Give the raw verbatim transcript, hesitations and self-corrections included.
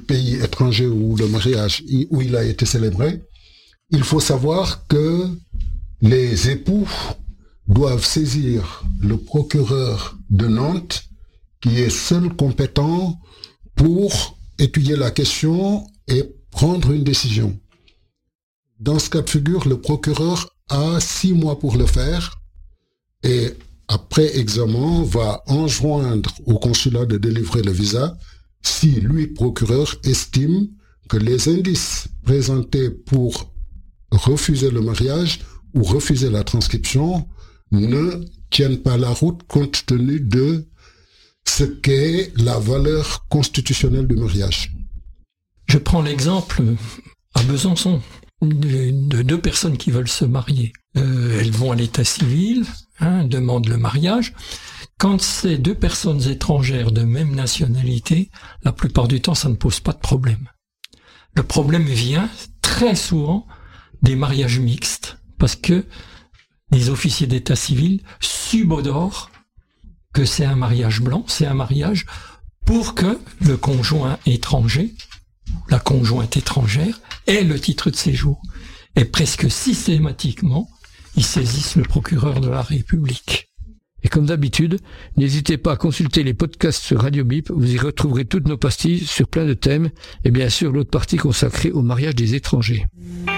pays étranger où le mariage, où il a été célébré, il faut savoir que les époux doivent saisir le procureur de Nantes, qui est seul compétent pour étudier la question et prendre une décision. Dans ce cas de figure, le procureur a six mois pour le faire et après examen va enjoindre au consulat de délivrer le visa si lui, procureur, estime que les indices présentés pour refuser le mariage ou refuser la transcription ne tiennent pas la route compte tenu de ce qu'est la valeur constitutionnelle du mariage. Je prends l'exemple à Besançon de, de deux personnes qui veulent se marier. Euh, elles vont à l'état civil, hein, demandent le mariage. Quand c'est deux personnes étrangères de même nationalité, la plupart du temps, ça ne pose pas de problème. Le problème vient très souvent des mariages mixtes, parce que les officiers d'état civil subodorent que c'est un mariage blanc, c'est un mariage pour que le conjoint étranger, la conjointe étrangère, ait le titre de séjour. Et presque systématiquement, ils saisissent le procureur de la République. Et comme d'habitude, n'hésitez pas à consulter les podcasts sur Radio Bip, vous y retrouverez toutes nos pastilles sur plein de thèmes, et bien sûr l'autre partie consacrée au mariage des étrangers.